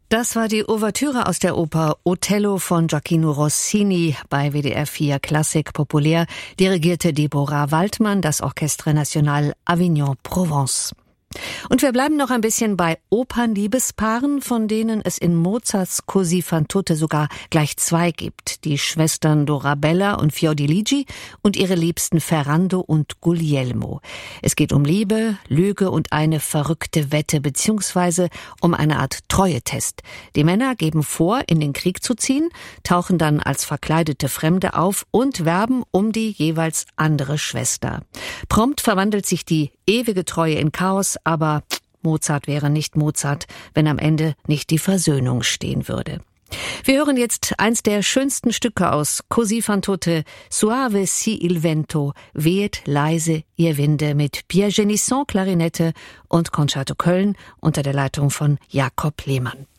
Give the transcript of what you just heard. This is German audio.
Das war die Ouvertüre aus der Oper Otello von Gioacchino Rossini bei WDR 4 Klassik populär, dirigierte Deborah Waldmann, das Orchestre National Avignon Provence. Und wir bleiben noch ein bisschen bei Opernliebespaaren, von denen es in Mozarts Così fan tutte sogar gleich 2 gibt. Die Schwestern Dorabella und Fiordiligi und ihre Liebsten Ferrando und Guglielmo. Es geht um Liebe, Lüge und eine verrückte Wette beziehungsweise um eine Art Treuetest. Die Männer geben vor, in den Krieg zu ziehen, tauchen dann als verkleidete Fremde auf und werben um die jeweils andere Schwester. Prompt verwandelt sich die ewige Treue in Chaos, aber Mozart wäre nicht Mozart, wenn am Ende nicht die Versöhnung stehen würde. Wir hören jetzt eins der schönsten Stücke aus Così fan tutte, Soave si il vento, wehet leise ihr Winde mit Pierre Genisson Klarinette und Concerto Köln unter der Leitung von Jakob Lehmann.